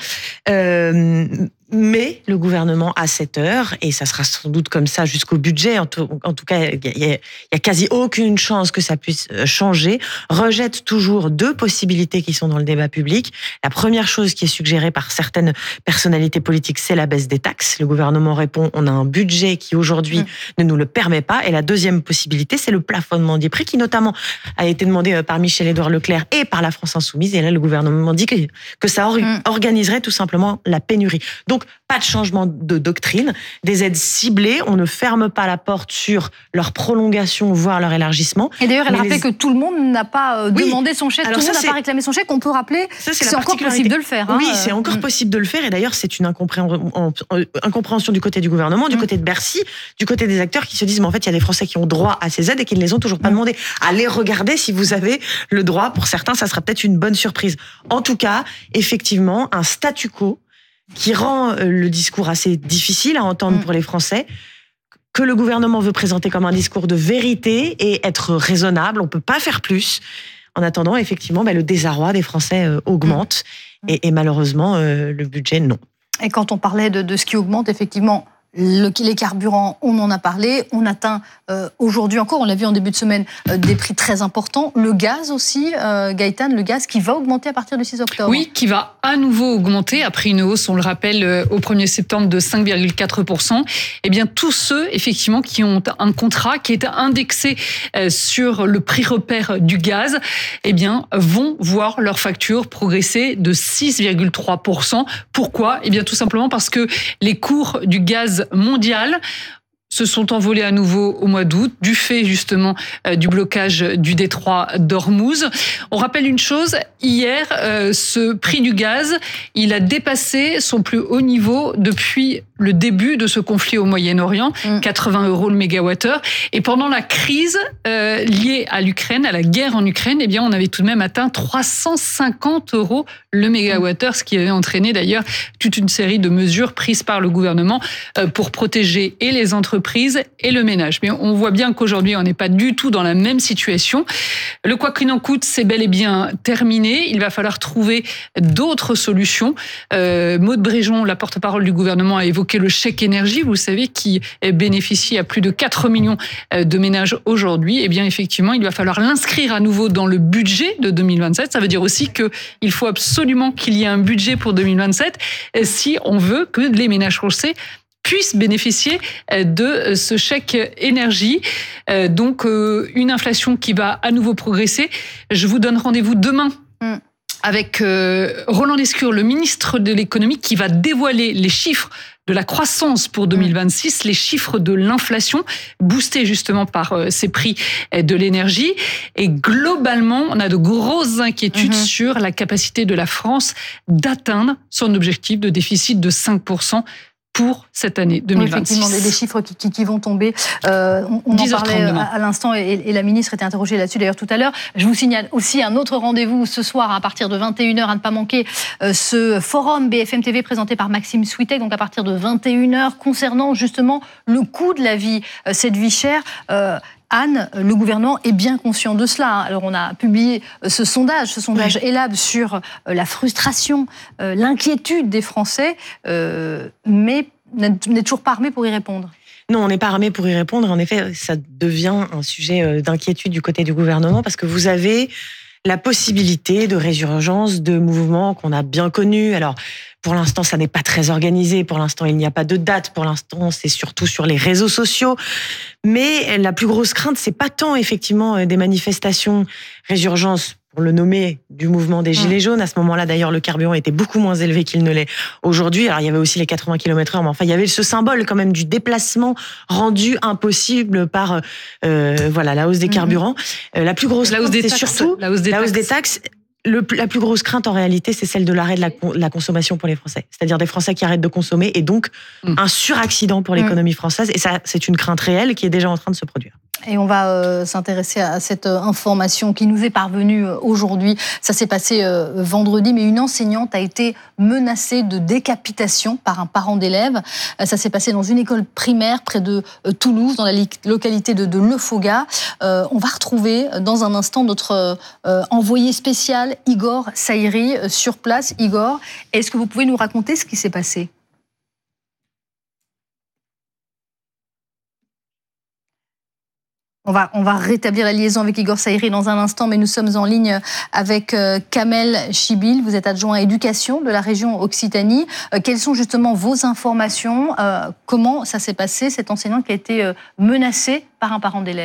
Euh, mais le gouvernement, à cette heure, et ça sera sans doute comme ça jusqu'au budget, en tout, en tout cas, il y, y a quasi aucune chance que ça puisse changer, rejette toujours deux possibilités qui sont dans le débat public. La première chose qui est suggérée par certaines personnalités politiques, c'est la baisse des taxes. Le gouvernement répond, on a un budget qui aujourd'hui mmh. ne nous le permet pas. Et la deuxième possibilité, c'est le plafonnement des prix qui notamment a été demandé par Michel-Édouard Leclerc et par la France Insoumise. Et là, le gouvernement dit que, que ça or- mmh. organiserait tout simplement la pénurie. Donc, pas de changement de doctrine, des aides ciblées, on ne ferme pas la porte sur leur prolongation, voire leur élargissement. Et d'ailleurs, elle rappelait les... que tout le monde n'a pas oui. demandé son chèque, Alors tout le monde n'a pas réclamé son chèque, on peut rappeler ça, c'est, c'est encore possible de le faire. Oui, hein. c'est encore possible de le faire, et d'ailleurs, c'est une incompréhension du côté du gouvernement, du mmh. côté de Bercy, du côté des acteurs qui se disent, mais en fait, il y a des Français qui ont droit à ces aides et qui ne les ont toujours pas mmh. demandées. Allez regarder si vous avez le droit, pour certains, ça sera peut-être une bonne surprise. En tout cas, effectivement, un statu quo qui rend le discours assez difficile à entendre mmh. pour les Français, que le gouvernement veut présenter comme un discours de vérité et être raisonnable. On ne peut pas faire plus. En attendant, effectivement, bah, le désarroi des Français euh, augmente mmh. et, et malheureusement, euh, le budget, non. Et quand on parlait de, de ce qui augmente, effectivement, le, les carburants, on en a parlé, on atteint euh, aujourd'hui encore, on l'a vu en début de semaine, euh, des prix très importants. Le gaz aussi, euh, Gaëtan, le gaz qui va augmenter à partir du six octobre. Oui, qui va à nouveau augmenter après une hausse, on le rappelle, euh, au premier septembre de cinq virgule quatre pour cent. Eh bien, tous ceux, effectivement, qui ont un contrat qui est indexé euh, sur le prix repère du gaz, eh bien, vont voir leur facture progresser de six virgule trois pour cent. Pourquoi ? Eh bien, tout simplement parce que les cours du gaz mondial se sont envolés à nouveau au mois d'août, du fait justement euh, du blocage du détroit d'Ormuz. On rappelle une chose, hier, euh, ce prix du gaz, il a dépassé son plus haut niveau depuis le début de ce conflit au Moyen-Orient, mmh. quatre-vingts euros le mégawattheure. Et pendant la crise euh, liée à l'Ukraine, à la guerre en Ukraine, eh bien, on avait tout de même atteint trois cent cinquante euros le mégawattheure, ce qui avait entraîné d'ailleurs toute une série de mesures prises par le gouvernement euh, pour protéger et les entreprises et le ménage. Mais on voit bien qu'aujourd'hui, on n'est pas du tout dans la même situation. Le quoi qu'il en coûte, c'est bel et bien terminé. Il va falloir trouver d'autres solutions. Euh, Maud Bréjon, la porte-parole du gouvernement, a évoqué le chèque énergie, vous savez, qui bénéficie à plus de quatre millions de ménages aujourd'hui. Eh bien, effectivement, il va falloir l'inscrire à nouveau dans le budget de deux mille vingt-sept. Ça veut dire aussi qu'il faut absolument qu'il y ait un budget pour deux mille vingt-sept si on veut que les ménages français puissent bénéficier de ce chèque énergie. Donc, une inflation qui va à nouveau progresser. Je vous donne rendez-vous demain mm. avec Roland Lescure, le ministre de l'économie, qui va dévoiler les chiffres de la croissance pour deux mille vingt-six, les chiffres de l'inflation, boostés justement par ces prix de l'énergie. Et globalement, on a de grosses inquiétudes mm-hmm. sur la capacité de la France d'atteindre son objectif de déficit de cinq pour cent pour cette année deux mille vingt-six. Oui, effectivement, des, des chiffres qui, qui, qui vont tomber. Euh, on on en parlait à, à l'instant et, et la ministre était interrogée là-dessus d'ailleurs tout à l'heure. Je vous signale aussi un autre rendez-vous ce soir à partir de vingt et une heures, à ne pas manquer euh, ce forum B F M T V présenté par Maxime Switek, donc à partir de vingt et une heures, concernant justement le coût de la vie, euh, cette vie chère. Euh, Anne, le gouvernement est bien conscient de cela. Alors, on a publié ce sondage, ce sondage oui. Elab sur la frustration, l'inquiétude des Français, mais n'est toujours pas armé pour y répondre. Non, on n'est pas armé pour y répondre. En effet, ça devient un sujet d'inquiétude du côté du gouvernement parce que vous avez la possibilité de résurgence de mouvements qu'on a bien connus. Alors, pour l'instant, ça n'est pas très organisé. Pour l'instant, il n'y a pas de date. Pour l'instant, c'est surtout sur les réseaux sociaux. Mais la plus grosse crainte, c'est pas tant effectivement des manifestations, résurgence, pour le nommer, du mouvement des Gilets jaunes. À ce moment-là, d'ailleurs, le carburant était beaucoup moins élevé qu'il ne l'est aujourd'hui. Alors, il y avait aussi les quatre-vingts kilomètres heure, mais enfin, il y avait ce symbole quand même du déplacement rendu impossible par euh, voilà la hausse des carburants. Euh, la plus grosse la hausse crainte, des c'est taxes, surtout la hausse des, la taxes. hausse des taxes. Le, la plus grosse crainte, en réalité, c'est celle de l'arrêt de la, la consommation pour les Français. C'est-à-dire des Français qui arrêtent de consommer et donc mmh. un suraccident pour l'économie mmh. française. Et ça, c'est une crainte réelle qui est déjà en train de se produire. Et on va euh, s'intéresser à cette euh, information qui nous est parvenue euh, aujourd'hui. Ça s'est passé euh, vendredi, mais une enseignante a été menacée de décapitation par un parent d'élève. Euh, ça s'est passé dans une école primaire près de euh, Toulouse, dans la li- localité de, de Le Fauga. Euh, on va retrouver dans un instant notre euh, envoyé spécial, Igor Saïri, euh, sur place. Igor, est-ce que vous pouvez nous raconter ce qui s'est passé ? On va, on va rétablir la liaison avec Igor Saïri dans un instant, mais nous sommes en ligne avec euh, Kamel Chibil. Vous êtes adjoint à éducation de la région Occitanie. Euh, quelles sont justement vos informations ? euh, Comment ça s'est passé, cette enseignante qui a été euh, menacée par un parent d'élève ?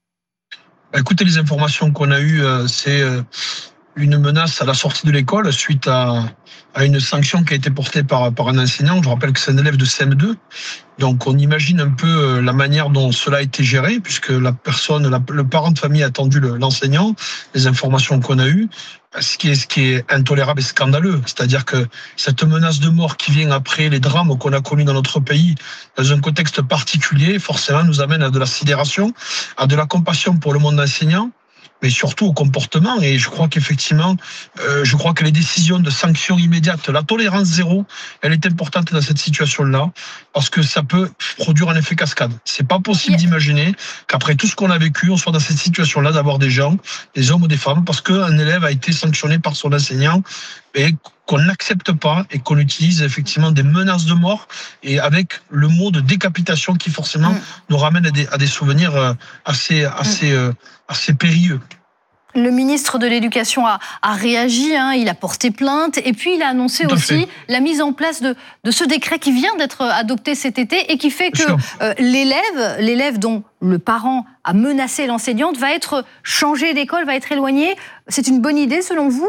Écoutez, les informations qu'on a eues, euh, c'est euh, une menace à la sortie de l'école suite à, à une sanction qui a été portée par, par un enseignant. Je rappelle que c'est un élève de C M deux. Donc on imagine un peu la manière dont cela a été géré, puisque la personne, la, le parent de famille a attendu le, l'enseignant, les informations qu'on a eues, ce qui est, ce qui est intolérable et scandaleux. C'est-à-dire que cette menace de mort qui vient après les drames qu'on a connus dans notre pays, dans un contexte particulier, forcément nous amène à de la sidération, à de la compassion pour le monde enseignant, mais surtout au comportement. Et je crois qu'effectivement, euh, je crois que les décisions de sanctions immédiates, la tolérance zéro, elle est importante dans cette situation-là, parce que ça peut produire un effet cascade. C'est pas possible yeah. d'imaginer qu'après tout ce qu'on a vécu, on soit dans cette situation-là, d'avoir des gens, des hommes ou des femmes, parce qu'un élève a été sanctionné par son enseignant, et qu'on n'accepte pas et qu'on utilise effectivement des menaces de mort, et avec le mot de décapitation qui forcément mmh. nous ramène à des, à des souvenirs assez, assez, mmh. assez périlleux. Le ministre de l'Éducation a, a réagi, hein, il a porté plainte, et puis il a annoncé Tout aussi la mise en place de, de ce décret qui vient d'être adopté cet été et qui fait que euh, l'élève, l'élève dont le parent a menacé l'enseignante va être changé d'école, va être éloigné. C'est une bonne idée selon vous ?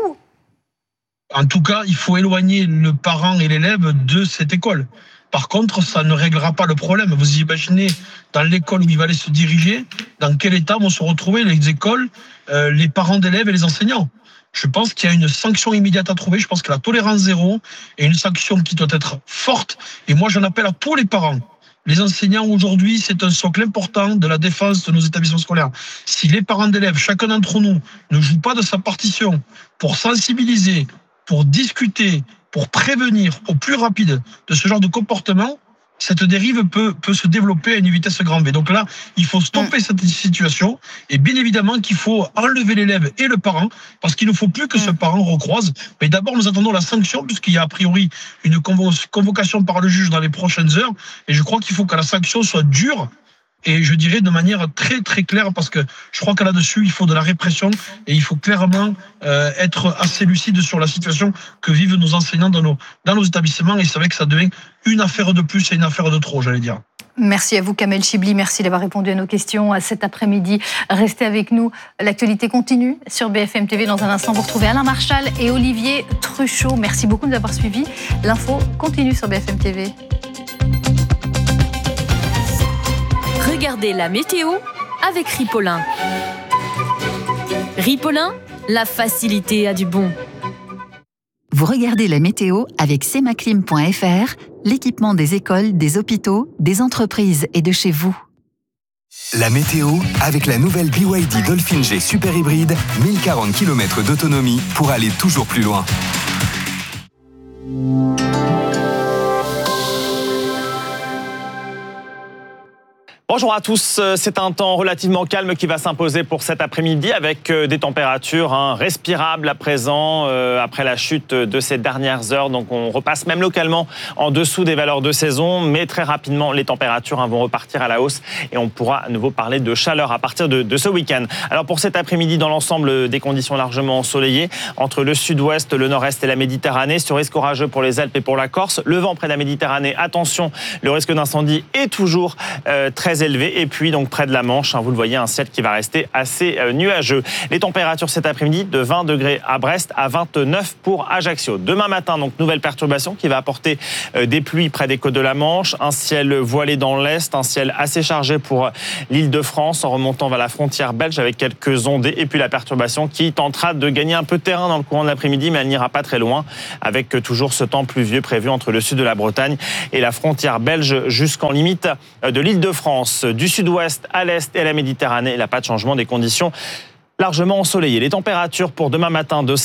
En tout cas, il faut éloigner le parent et l'élève de cette école. Par contre, ça ne réglera pas le problème. Vous imaginez, dans l'école où il va aller se diriger, dans quel état vont se retrouver les écoles, euh, les parents d'élèves et les enseignants. Je pense qu'il y a une sanction immédiate à trouver. Je pense que la tolérance zéro est une sanction qui doit être forte. Et moi, j'en appelle à tous les parents. Les enseignants, aujourd'hui, c'est un socle important de la défense de nos établissements scolaires. Si les parents d'élèves, chacun d'entre nous, ne joue pas de sa partition pour sensibiliser, pour discuter, pour prévenir au plus rapide de ce genre de comportement, cette dérive peut, peut se développer à une vitesse grand V. Donc là, il faut stopper mmh. cette situation, et bien évidemment qu'il faut enlever l'élève et le parent, parce qu'il ne faut plus que mmh. ce parent recroise. Mais d'abord, nous attendons la sanction, puisqu'il y a a priori une convocation par le juge dans les prochaines heures, et je crois qu'il faut que la sanction soit dure, et je dirais de manière très très claire, parce que je crois que là-dessus, il faut de la répression, et il faut clairement euh, être assez lucide sur la situation que vivent nos enseignants dans nos, dans nos établissements, et c'est vrai que ça devient une affaire de plus et une affaire de trop, j'allais dire. Merci à vous, Kamel Chibli. Merci d'avoir répondu à nos questions cet après-midi. Restez avec nous. L'actualité continue sur B F M T V. Dans un instant, vous retrouvez Alain Marchal et Olivier Truchot. Merci beaucoup de nous avoir suivis. L'info continue sur B F M T V. Regardez la météo avec Ripolin. Ripolin, la facilité a du bon. Vous regardez la météo avec semaclim point f r, l'équipement des écoles, des hôpitaux, des entreprises et de chez vous. La météo avec la nouvelle B Y D Dolphin G Super Hybride, mille quarante kilomètres d'autonomie pour aller toujours plus loin. Bonjour à tous, c'est un temps relativement calme qui va s'imposer pour cet après-midi avec des températures hein, respirables à présent euh, après la chute de ces dernières heures. Donc on repasse même localement en dessous des valeurs de saison, mais très rapidement les températures hein, vont repartir à la hausse et on pourra à nouveau parler de chaleur à partir de, de ce week-end. Alors pour cet après-midi, dans l'ensemble, des conditions largement ensoleillées entre le sud-ouest, le nord-est et la Méditerranée, sur risque orageux pour les Alpes et pour la Corse. Le vent près de la Méditerranée, attention, le risque d'incendie est toujours euh, très très élevé. Et puis, donc, près de la Manche, hein, vous le voyez, un ciel qui va rester assez euh, nuageux. Les températures cet après-midi de vingt degrés à Brest, à vingt-neuf pour Ajaccio. Demain matin, donc, nouvelle perturbation qui va apporter euh, des pluies près des côtes de la Manche, un ciel voilé dans l'est, un ciel assez chargé pour l'Île-de-France en remontant vers la frontière belge avec quelques ondées. Et puis la perturbation qui tentera de gagner un peu de terrain dans le courant de l'après-midi, mais elle n'ira pas très loin, avec toujours ce temps pluvieux prévu entre le sud de la Bretagne et la frontière belge jusqu'en limite de l'Île-de-France. Du sud-ouest à l'est et à la Méditerranée, il n'y a pas de changement des conditions largement ensoleillées. Les températures pour demain matin de